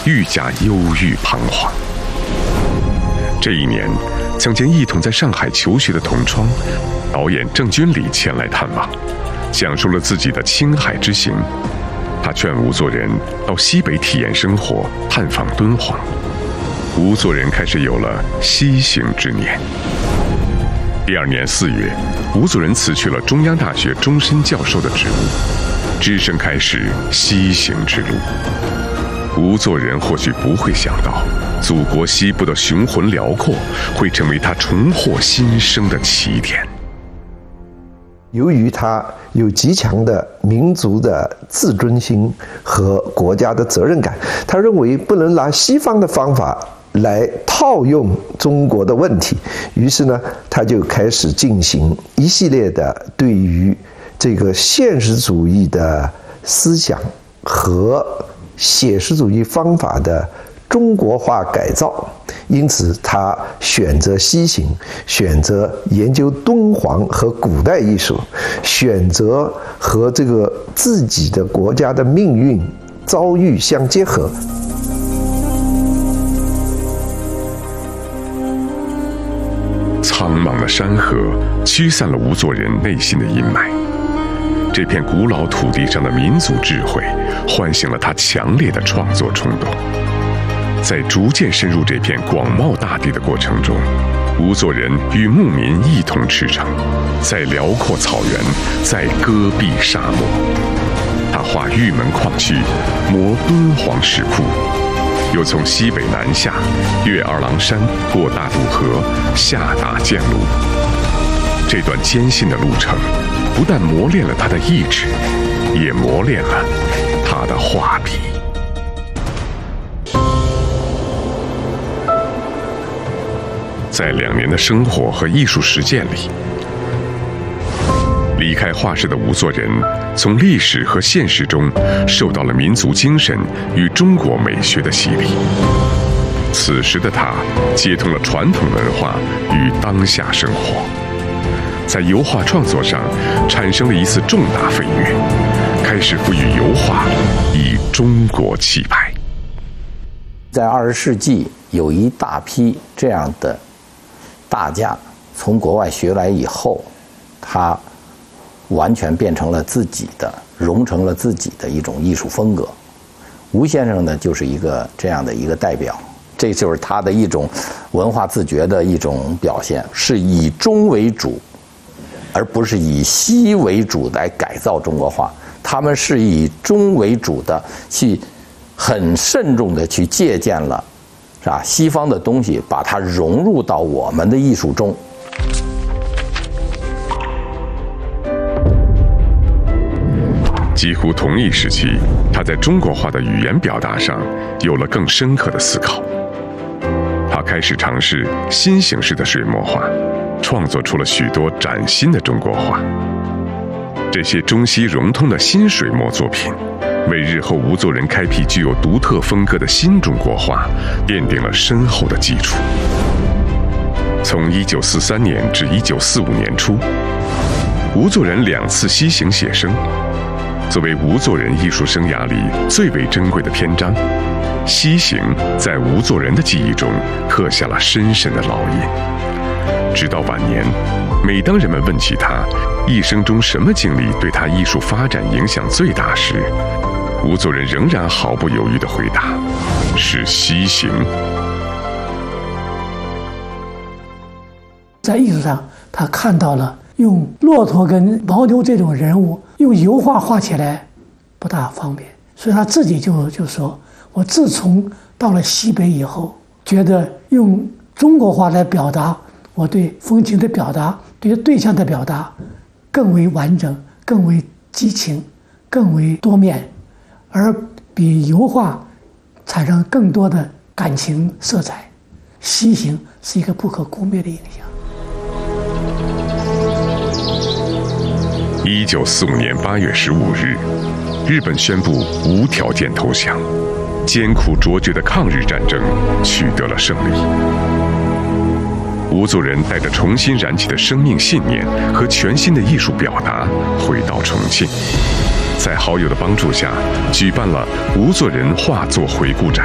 愈加忧郁彷徨。这一年，曾经一同在上海求学的同窗导演郑君里前来探望，讲述了自己的青海之行。他劝吴作人到西北体验生活，探访敦煌。吴作人开始有了西行之念。第二年4月，吴作人辞去了中央大学终身教授的职务，只身开始西行之路。吴作人或许不会想到，祖国西部的雄浑辽阔会成为他重获新生的起点。 由于他有极强的民族的自尊心和国家的责任感，他认为不能拿西方的方法来套用中国的问题，于是呢，他就开始进行一系列的对于这个现实主义的思想和写实主义方法的中国化改造。因此他选择西行，选择研究敦煌和古代艺术，选择和这个自己的国家的命运遭遇相结合。 苍茫的山河驱散了吴作人内心的阴霾，这片古老土地上的民族智慧唤醒了他强烈的创作冲动。在逐渐深入这片广袤大地的过程中，吴作人与牧民一同驰骋，在辽阔草原，在戈壁沙漠，他画玉门矿区，磨敦煌石窟，又从西北南下，越二郎山，过大渡河，下达建路。这段艰辛的路程，不但磨练了他的意志，也磨练了他的画笔。在2年的生活和艺术实践里，离开画室的吴作人，从历史和现实中受到了民族精神与中国美学的洗礼。此时的他接通了传统文化与当下生活，在油画创作上产生了一次重大飞跃，开始赋予油画以中国气派。 在20世纪，有一大批这样的大家从国外学来以后，他完全变成了自己的，融成了自己的一种艺术风格。吴先生呢，就是一个这样的一个代表，这就是他的一种文化自觉的一种表现，是以中为主，而不是以西为主来改造中国画。他们是以中为主的，去很慎重的去借鉴了是吧？西方的东西，把它融入到我们的艺术中。 几乎同一时期，他在中国画的语言表达上有了更深刻的思考。他开始尝试新形式的水墨画，创作出了许多崭新的中国画。这些中西融通的新水墨作品，为日后吴作人开辟具有独特风格的新中国画奠定了深厚的基础。从1943年至1945年初，吴作人2次西行写生。作为吴作人艺术生涯里最为珍贵的篇章，西行在吴作人的记忆中刻下了深深的烙印。直到晚年，每当人们问起他一生中什么经历对他艺术发展影响最大时，吴作人仍然毫不犹豫地回答：是西行。 在艺术上，他看到了用骆驼跟牦牛这种人物用油画画起来不大方便，所以他自己就说，我自从到了西北以后，觉得用中国画来表达我对风情的表达，对对象的表达更为完整，更为激情，更为多面，而比油画产生更多的感情色彩。西行是一个不可磨灭的影响。 1945年8月15日，日本宣布无条件投降，艰苦卓绝的抗日战争取得了胜利。吴作人带着重新燃起的生命信念和全新的艺术表达回到重庆，在好友的帮助下举办了吴作人画作回顾展。